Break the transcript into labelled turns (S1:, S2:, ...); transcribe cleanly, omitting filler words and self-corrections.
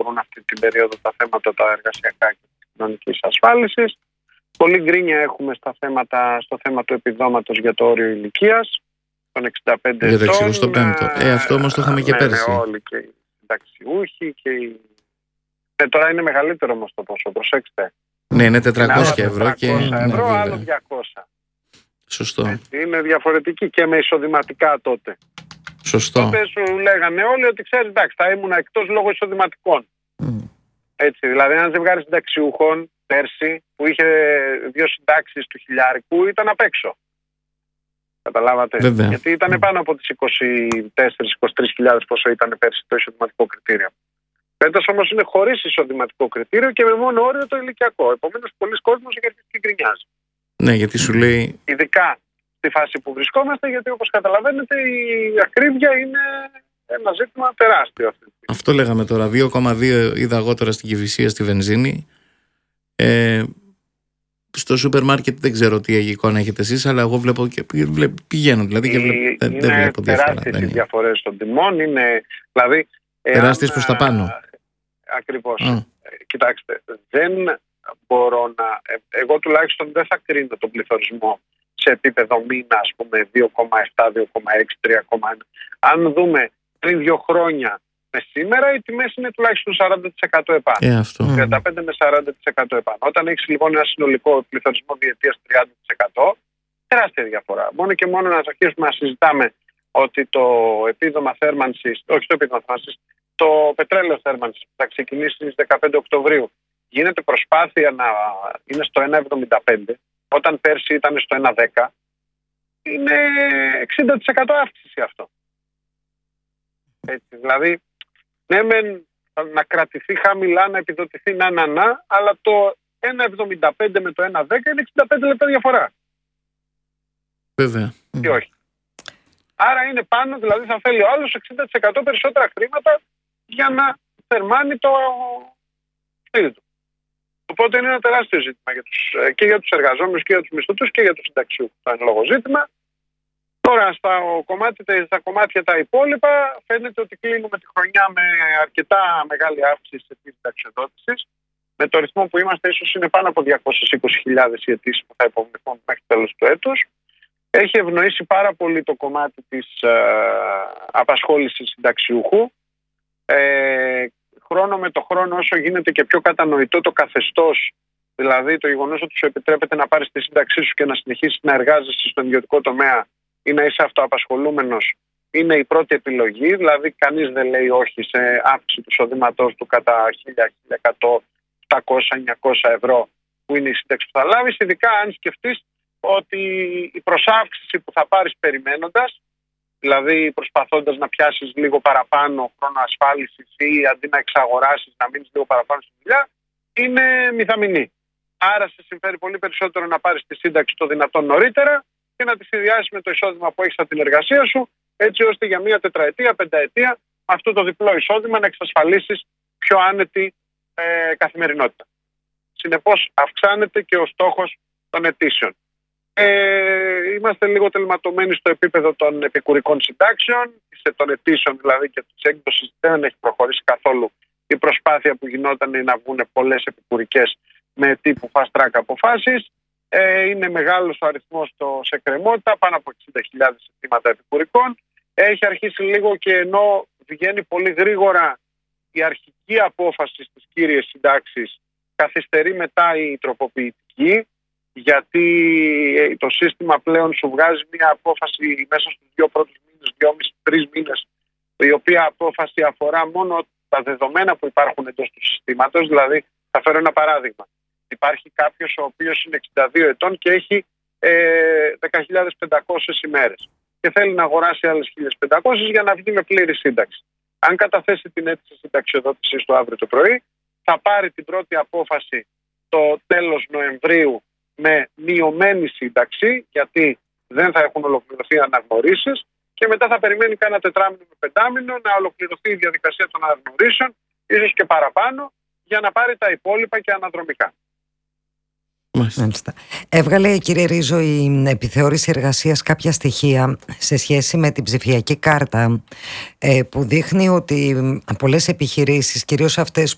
S1: δουλεύουν αυτή την περίοδο τα θέματα τα εργασιακά και της κοινωνικής ασφάλισης. Πολύ γκρίνια έχουμε στο θέμα του επιδόματος για το όριο ηλικίας, των 65 ετών.
S2: Για το 65ο. Αυτό όμως το είχαμε και πέρσι.
S1: Όλοι και οι συνταξιούχοι και οι... τώρα είναι μεγαλύτερο όμως το ποσό, προσέξτε.
S2: Ναι, είναι 400 ευρώ και...
S1: 400 ευρώ, άλλο 200.
S2: Σωστό.
S1: Έτσι, είναι διαφορετική και με εισοδηματικά τότε.
S2: Σωστό.
S1: Τότε σου λέγανε όλοι ότι ξέρεις, εντάξει, θα ήμουν εκτός λόγω εισοδηματικών. Έτσι, δηλαδή ένα ζευγάρι συνταξιούχων πέρσι που είχε 2 συντάξεις του χιλιάρικου ήταν απ' έξω. Καταλάβατε.
S2: Βέβαια.
S1: Γιατί ήταν πάνω από τις 24-23 πόσο ήταν πέρσι το εισοδηματικό κριτήριο. Φέτος όμως είναι χωρίς εισοδηματικό κριτήριο και με μόνο όριο το ηλικιακό. Επομένως, πολλοί κόσμος έχει αρχίσει και γκρινιάζει.
S2: Ναι, γιατί σου λέει.
S1: Ειδικά στη φάση που βρισκόμαστε, γιατί όπως καταλαβαίνετε η ακρίβεια είναι ένα ζήτημα τεράστιο.
S2: Αυτό λέγαμε τώρα. 2,2 είδα εγώ τώρα στην Κηφισία στη βενζίνη. Στο σούπερ μάρκετ δεν ξέρω τι εικόνα έχετε εσείς, αλλά εγώ βλέπω και πηγαίνω. Δηλαδή και δεν βλέπω διαφορά.
S1: Είναι τεράστιες οι διαφορές των τιμών. Είναι, δηλαδή,
S2: τεράστιες προς τα πάνω.
S1: Ακριβώς. Κοιτάξτε, δεν μπορώ να... Εγώ τουλάχιστον δεν θα κρίνω τον πληθωρισμό σε επίπεδο μήνα, ας πούμε, 2,7, 2,6, 3,1. Αν δούμε πριν 2 χρόνια με σήμερα, οι τιμές είναι τουλάχιστον 40% επάνω.
S2: Αυτό.
S1: 35 με 40% επάνω. Όταν έχεις λοιπόν ένα συνολικό πληθωρισμό διετίας 30%, τεράστια διαφορά. Μόνο και μόνο να αρχίσουμε να συζητάμε ότι το επίδομα θέρμανσης, όχι το επίδομα θέρμανσης, το πετρέλαιο θέρμανσης που θα ξεκινήσει στις 15 Οκτωβρίου, γίνεται προσπάθεια να είναι στο 1,75, όταν πέρσι ήταν στο 1,10, είναι 60% αύξηση αυτό. Έτσι, δηλαδή, ναι μεν να κρατηθεί χαμηλά, να επιδοτηθεί αλλά το 1,75 με το 1,10 είναι 65 λεπτά διαφορά.
S2: Βέβαια.
S1: Ή όχι. Άρα είναι πάνω, δηλαδή θα θέλει ο άλλος 60% περισσότερα χρήματα για να θερμάνει το σπίτι του. Οπότε είναι ένα τεράστιο ζήτημα και για τους εργαζόμενους και για τους μισθωτούς και για τους συνταξιούχους. Το εν λόγω ζήτημα. Τώρα στα κομμάτια τα υπόλοιπα φαίνεται ότι κλείνουμε τη χρονιά με αρκετά μεγάλη αύξηση της συνταξιοδότησης. Με το ρυθμό που είμαστε ίσως είναι πάνω από 220.000 οι αιτήσεις που θα υποβληθούν μέχρι τέλος του έτους. Έχει ευνοήσει πάρα πολύ το κομμάτι της απασχόλησης συνταξιούχου. Χρόνο με το χρόνο, όσο γίνεται και πιο κατανοητό το καθεστώς, δηλαδή το γεγονός ότι σου επιτρέπεται να πάρεις τη σύνταξή σου και να συνεχίσεις να εργάζεσαι στον ιδιωτικό τομέα ή να είσαι αυτοαπασχολούμενος, είναι η πρώτη επιλογή. Δηλαδή, κανείς δεν λέει όχι σε αύξηση του εισοδήματός του κατά 1.000, 1.100, 800, 900 ευρώ, που είναι η σύνταξη που θα λάβεις, ειδικά αν σκεφτείς ότι η προσάυξηση που θα πάρεις περιμένοντας, δηλαδή προσπαθώντας να πιάσεις λίγο παραπάνω χρόνο ασφάλισης ή αντί να εξαγοράσεις να μείνεις λίγο παραπάνω στη δουλειά, είναι μηδαμινή. Άρα σε συμφέρει πολύ περισσότερο να πάρεις τη σύνταξη το δυνατόν νωρίτερα και να τη συνδυάσεις με το εισόδημα που έχεις από την εργασία σου, έτσι ώστε για μία τετραετία, πενταετία, αυτό το διπλό εισόδημα να εξασφαλίσεις πιο άνετη καθημερινότητα. Συνεπώς αυξάνεται και ο στόχος των αιτήσεων. Είμαστε λίγο τελματωμένοι στο επίπεδο των επικουρικών συντάξεων, των αιτήσεων δηλαδή και της έκδοσης δεν έχει προχωρήσει καθόλου η προσπάθεια που γινόταν να βγουν πολλές επικουρικές με τύπου fast track αποφάσεις. Είναι μεγάλος ο αριθμός σε εκκρεμότητα, πάνω από 60.000 αιτήματα επικουρικών. Έχει αρχίσει λίγο και ενώ βγαίνει πολύ γρήγορα η αρχική απόφαση στις κύριες συντάξεις, καθυστερεί μετά η τροποποιητική, γιατί το σύστημα πλέον σου βγάζει μια απόφαση μέσα στους 2 πρώτους μήνες, 2,5-3 μήνες, η οποία απόφαση αφορά μόνο τα δεδομένα που υπάρχουν εντός του συστήματος. Δηλαδή, θα φέρω ένα παράδειγμα. Υπάρχει κάποιος ο οποίος είναι 62 ετών και έχει 10.500 ημέρες και θέλει να αγοράσει άλλες 1.500 για να βγει με πλήρη σύνταξη. Αν καταθέσει την αίτηση συνταξιοδότησης του αύριο το πρωί, θα πάρει την πρώτη απόφαση το τέλος Νοεμβρίου με μειωμένη σύνταξη, γιατί δεν θα έχουν ολοκληρωθεί αναγνωρίσεις, και μετά θα περιμένει κάνα 4μηνο με 5μηνο να ολοκληρωθεί η διαδικασία των αναγνωρίσεων, ίσως και παραπάνω, για να πάρει τα υπόλοιπα και αναδρομικά.
S3: Μάλιστα. Έβγαλε, κύριε Ρίζο, η επιθεώρηση εργασίας κάποια στοιχεία σε σχέση με την ψηφιακή κάρτα, που δείχνει ότι πολλές επιχειρήσεις, κυρίως αυτές